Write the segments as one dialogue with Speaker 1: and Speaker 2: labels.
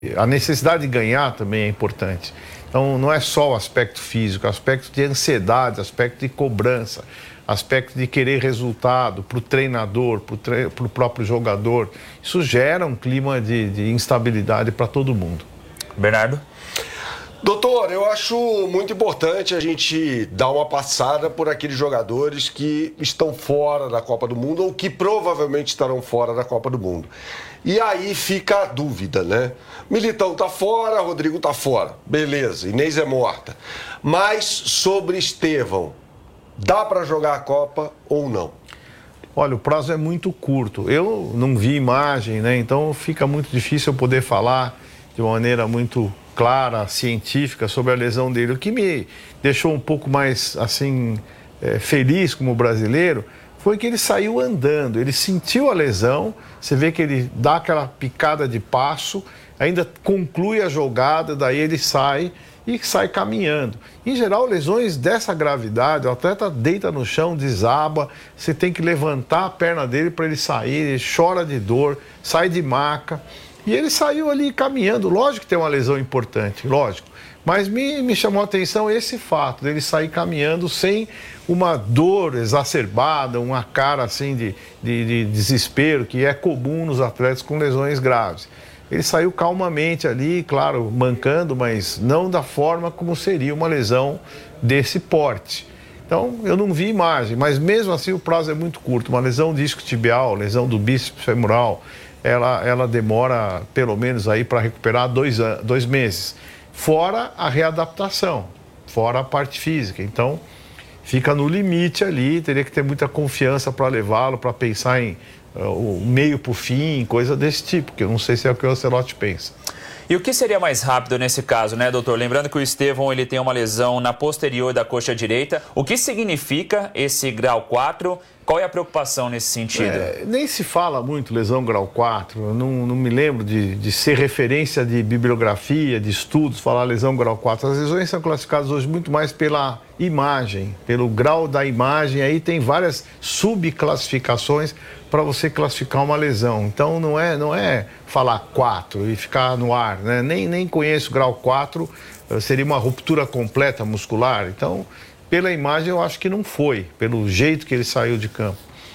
Speaker 1: A necessidade de ganhar também é importante. Então, não é só o aspecto físico, aspecto de ansiedade, aspecto de cobrança, aspecto de querer resultado para o treinador, para o próprio jogador. Isso gera um clima de instabilidade para todo mundo.
Speaker 2: Bernardo?
Speaker 3: Doutor, eu acho muito importante a gente dar uma passada por aqueles jogadores que estão fora da Copa do Mundo ou que provavelmente estarão fora da Copa do Mundo. E aí fica a dúvida, né? Militão tá fora, Rodrigo tá fora. Beleza, Inês é morta. Mas sobre Estevão, dá para jogar a Copa ou não?
Speaker 1: Olha, o prazo é muito curto. Eu não vi imagem, né? Então fica muito difícil eu poder falar de uma maneira muito clara, científica, sobre a lesão dele. O que me deixou um pouco mais, assim, feliz como brasileiro foi que ele saiu andando, ele sentiu a lesão, você vê que ele dá aquela picada de passo, ainda conclui a jogada, daí ele sai e sai caminhando. Em geral, lesões dessa gravidade, o atleta deita no chão, desaba, você tem que levantar a perna dele para ele sair, ele chora de dor, sai de maca. E ele saiu ali caminhando, lógico que tem uma lesão importante, lógico. Mas me chamou a atenção esse fato dele sair caminhando sem uma dor exacerbada, uma cara assim de desespero, que é comum nos atletas com lesões graves. Ele saiu calmamente ali, claro, mancando, mas não da forma como seria uma lesão desse porte. Então, eu não vi imagem, mas mesmo assim o prazo é muito curto. Uma lesão disco-tibial, lesão do bíceps femoral, ela demora pelo menos aí para recuperar 2 meses. Fora a readaptação, fora a parte física. Então, fica no limite ali, teria que ter muita confiança para levá-lo, para pensar em o meio para o fim, coisa desse tipo, que eu não sei se é o que o Ancelotti pensa.
Speaker 2: E o que seria mais rápido nesse caso, né, doutor? Lembrando que o Estevão ele tem uma lesão na posterior da coxa direita. O que significa esse grau 4? Qual é a preocupação nesse sentido?
Speaker 1: Nem se fala muito lesão grau 4, eu não me lembro de ser referência de bibliografia, de estudos, falar lesão grau 4. As lesões são classificadas hoje muito mais pela imagem, pelo grau da imagem, aí tem várias subclassificações para você classificar uma lesão. Então não é falar 4 e ficar no ar, né? Nem conheço grau 4, seria uma ruptura completa muscular, então pela imagem eu acho que não foi, pelo jeito que ele saiu de campo.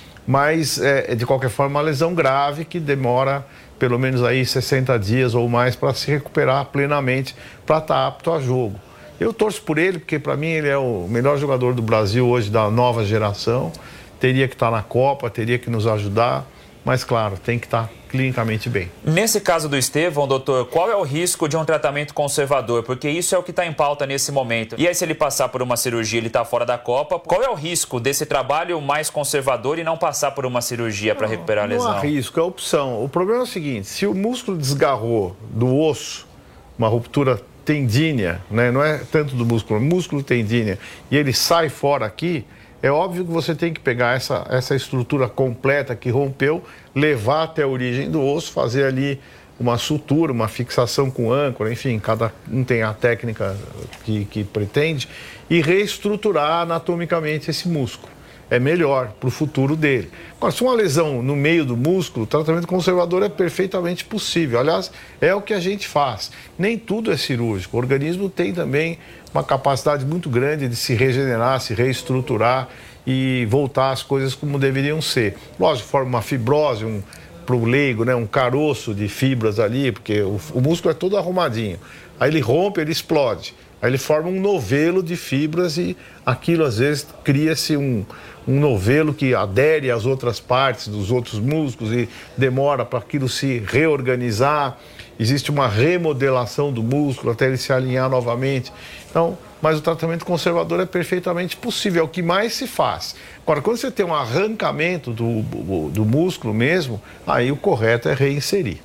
Speaker 1: Mas, de qualquer forma, uma lesão grave que demora pelo menos aí 60 dias ou mais para se recuperar plenamente, para estar apto a jogo. Eu torço por ele, porque para mim ele é o melhor jogador do Brasil hoje, da nova geração. Teria que estar na Copa, teria que nos ajudar, mas claro, tem que estar clinicamente bem.
Speaker 2: Nesse caso do Estevão, doutor, qual é o risco de um tratamento conservador? Porque isso é o que está em pauta nesse momento. E aí, se ele passar por uma cirurgia, ele está fora da Copa, qual é o risco desse trabalho mais conservador e não passar por uma cirurgia para recuperar a lesão?
Speaker 1: Não há risco, é opção. O problema é o seguinte, se o músculo desgarrou do osso, uma ruptura tendínea, né? Não é tanto do músculo tendínea, e ele sai fora aqui, é óbvio que você tem que pegar essa estrutura completa que rompeu, levar até a origem do osso, fazer ali uma sutura, uma fixação com âncora, enfim, cada um tem a técnica que pretende, e reestruturar anatomicamente esse músculo. É melhor para o futuro dele. Agora, se uma lesão no meio do músculo, o tratamento conservador é perfeitamente possível. Aliás, é o que a gente faz. Nem tudo é cirúrgico. O organismo tem também uma capacidade muito grande de se regenerar, se reestruturar e voltar às coisas como deveriam ser. Lógico, forma uma fibrose, para o leigo, né, um caroço de fibras ali, porque o músculo é todo arrumadinho. Aí ele rompe, ele explode. Aí ele forma um novelo de fibras e aquilo às vezes cria-se um novelo que adere às outras partes dos outros músculos e demora para aquilo se reorganizar. Existe uma remodelação do músculo até ele se alinhar novamente. Então, mas o tratamento conservador é perfeitamente possível, é o que mais se faz. Agora, quando você tem um arrancamento do músculo mesmo, aí o correto é reinserir.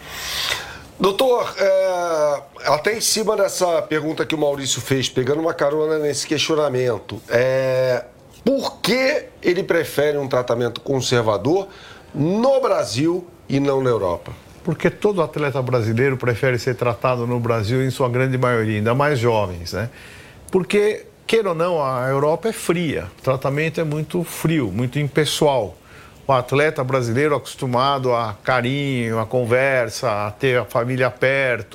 Speaker 3: Doutor, até em cima dessa pergunta que o Maurício fez, pegando uma carona nesse questionamento, por que ele prefere um tratamento conservador no Brasil e não na Europa?
Speaker 1: Porque todo atleta brasileiro prefere ser tratado no Brasil, em sua grande maioria, ainda mais jovens, né? Porque, queira ou não, a Europa é fria, o tratamento é muito frio, muito impessoal. o atleta brasileiro acostumado a carinho, a conversa, a ter a família perto.